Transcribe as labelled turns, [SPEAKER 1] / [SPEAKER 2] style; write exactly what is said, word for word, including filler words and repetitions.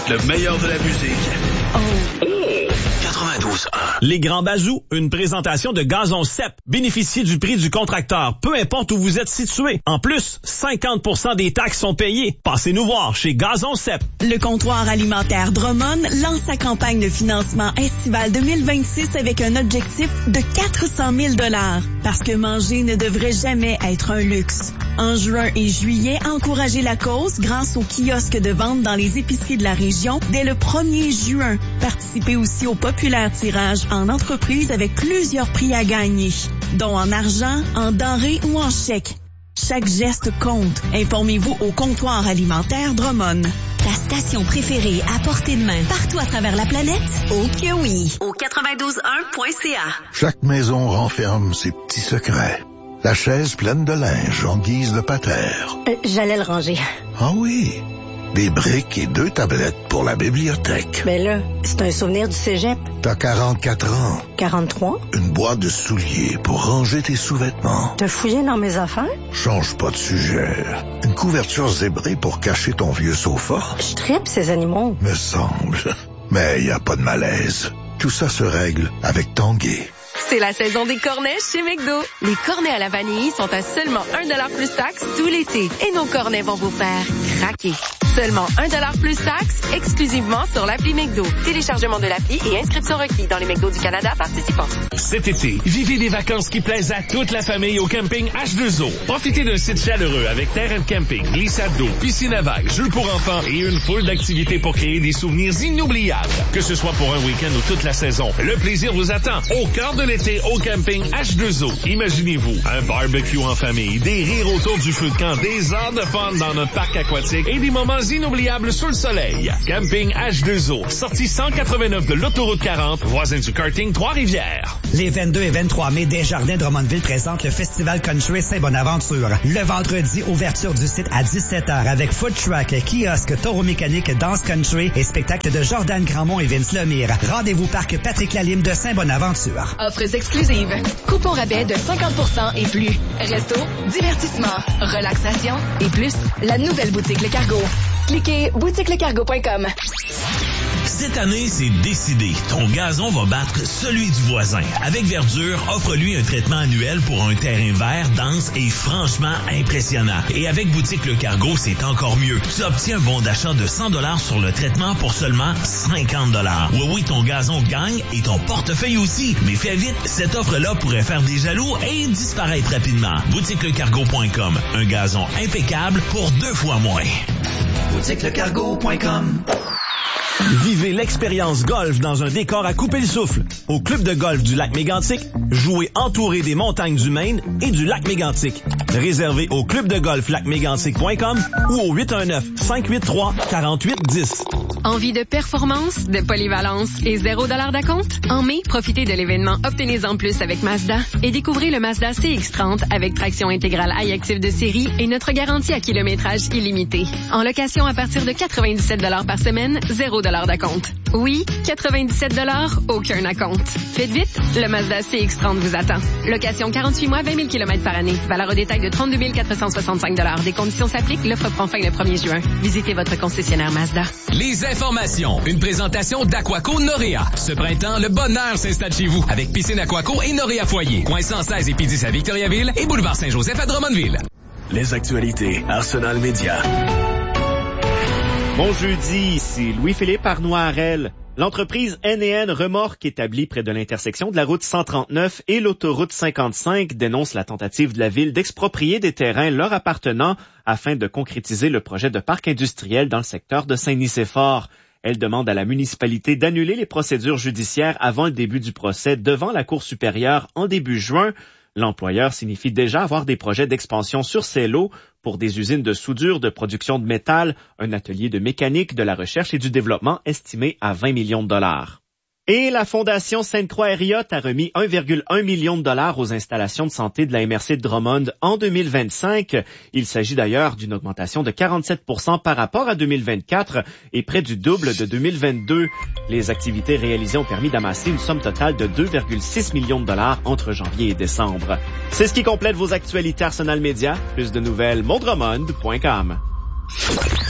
[SPEAKER 1] Le meilleur de la musique.
[SPEAKER 2] Oh.
[SPEAKER 1] quatre-vingt-douze un.
[SPEAKER 3] Les Grands Bazous, une présentation de Gazon C E P. Bénéficiez du prix du contracteur, peu importe où vous êtes situé. En plus, cinquante pour cent des taxes sont payées. Passez nous voir chez Gazon C E P.
[SPEAKER 2] Le comptoir alimentaire Drummond lance sa campagne de financement estival deux mille vingt-six avec un objectif de quatre cent mille dollars. Parce que manger ne devrait jamais être un luxe. En juin et juillet, encouragez la cause grâce aux kiosques de vente dans les épiceries de la région dès le premier juin. Participez aussi au populaire tirage en entreprise avec plusieurs prix à gagner, dont en argent, en denrées ou en chèques. Chaque geste compte. Informez-vous au comptoir alimentaire Drummond.
[SPEAKER 4] Ta station préférée à portée de main partout à travers la planète? Oh que oui! Au quatre-vingt-douze un point c a.
[SPEAKER 5] Chaque maison renferme ses petits secrets. La chaise pleine de linge en guise de patère.
[SPEAKER 4] Euh, j'allais le ranger.
[SPEAKER 5] Ah oui, des briques et deux tablettes pour la bibliothèque.
[SPEAKER 4] Mais là, c'est un souvenir du cégep.
[SPEAKER 5] T'as quarante-quatre ans.
[SPEAKER 4] quarante-trois?
[SPEAKER 5] Une boîte de souliers pour ranger tes sous-vêtements.
[SPEAKER 4] T'as fouillé dans mes affaires?
[SPEAKER 5] Change pas de sujet. Une couverture zébrée pour cacher ton vieux sofa.
[SPEAKER 4] Je tripe ces animaux.
[SPEAKER 5] Me semble. Mais y a pas de malaise. Tout ça se règle avec Tanguay.
[SPEAKER 6] C'est la saison des cornets chez McDo. Les cornets à la vanille sont à seulement un dollar plus taxe tout l'été. Et nos cornets vont vous faire craquer. Seulement un dollar plus taxe, exclusivement sur l'appli McDo. Téléchargement de l'appli et inscription requis dans les McDo du Canada participants.
[SPEAKER 3] Cet été, vivez des vacances qui plaisent à toute la famille au camping H deux O. Profitez d'un site chaleureux avec terrain de camping, glissade d'eau, piscine à vagues, jeux pour enfants et une foule d'activités pour créer des souvenirs inoubliables. Que ce soit pour un week-end ou toute la saison, le plaisir vous attend au cœur de l'été au camping H deux O. Imaginez-vous un barbecue en famille, des rires autour du feu de camp, des heures de fun dans notre parc aquatique et des moments inoubliables sous le soleil. Camping H deux O, sortie cent quatre-vingt-neuf de l'autoroute quarante, voisin du karting Trois-Rivières.
[SPEAKER 7] Les vingt-deux et vingt-trois mai, Desjardins Drummondville présente le Festival Country Saint-Bonaventure. Le vendredi, ouverture du site à dix-sept heures avec food truck, kiosque, taureau mécanique, danse country et spectacle de Jordan Grandmont et Vince Lemire. Rendez-vous parc Patrick Lalime de Saint-Bonaventure.
[SPEAKER 6] Offres exclusives. Coupon rabais de cinquante pour cent et plus. Resto, divertissement, relaxation et plus. La nouvelle boutique Le Cargo. Cliquez boutique le cargo point com.
[SPEAKER 8] Cette année, c'est décidé. Ton gazon va battre celui du voisin. Avec Verdure, offre-lui un traitement annuel pour un terrain vert, dense et franchement impressionnant. Et avec Boutique Le Cargo, c'est encore mieux. Tu obtiens un bon d'achat de cent dollars sur le traitement pour seulement cinquante dollars. Oui, oui, ton gazon gagne et ton portefeuille aussi. Mais fais vite, cette offre-là pourrait faire des jaloux et disparaître rapidement. boutique le cargo point com. Un gazon impeccable pour deux fois moins. boutique le cargo point com.
[SPEAKER 3] Vivez l'expérience golf dans un décor à couper le souffle. Au club de golf du lac Mégantic, jouez entouré des montagnes du Maine et du lac Mégantic. Réservé au club de golf lac mégantic point com ou au huit un neuf, cinq huit trois, quatre huit un zéro.
[SPEAKER 6] Envie de performance, de polyvalence et zéro dollar d'acompte? En mai, profitez de l'événement Obtenez-en plus avec Mazda et découvrez le Mazda C X trente avec traction intégrale iActive de série et notre garantie à kilométrage illimité. En location à partir de quatre-vingt-dix-sept dollars par semaine, zéro dollar d'acompte. Oui, quatre-vingt-dix-sept dollars, aucun acompte. Faites vite, le Mazda C X trente vous attend. Location quarante-huit mois, vingt mille kilomètres par année. Valeur au détail de trente-deux mille quatre cent soixante-cinq dollars. Des conditions s'appliquent. L'offre prend fin le premier juin. Visitez votre concessionnaire Mazda.
[SPEAKER 9] Les informations. Une présentation d'Aquaco Noréa. Ce printemps, le bonheur s'installe chez vous avec piscine Aquaco et Noréa Foyer. Coin cent seize et P dix à Victoriaville et boulevard Saint-Joseph à Drummondville.
[SPEAKER 1] Les actualités Arsenal Média.
[SPEAKER 10] Bon jeudi, ici Louis-Philippe Arnoirel. L'entreprise N et N Remorque établie près de l'intersection de la route cent trente-neuf et l'autoroute cinquante-cinq dénonce la tentative de la ville d'exproprier des terrains leur appartenant afin de concrétiser le projet de parc industriel dans le secteur de Saint-Nicéphore. Elle demande à la municipalité d'annuler les procédures judiciaires avant le début du procès devant la Cour supérieure en début juin. L'employeur signifie déjà avoir des projets d'expansion sur ses lots pour des usines de soudure, de production de métal, un atelier de mécanique, de la recherche et du développement estimé à vingt millions de dollars. Et la Fondation Sainte-Croix-Heriotte a remis un virgule un million de dollars aux installations de santé de la M R C de Drummond en deux mille vingt-cinq. Il s'agit d'ailleurs d'une augmentation de quarante-sept pour cent par rapport à deux mille vingt-quatre et près du double de deux mille vingt-deux. Les activités réalisées ont permis d'amasser une somme totale de deux virgule six millions de dollars entre janvier et décembre. C'est ce qui complète vos actualités Arsenal Média. Plus de nouvelles, mon drummond point com.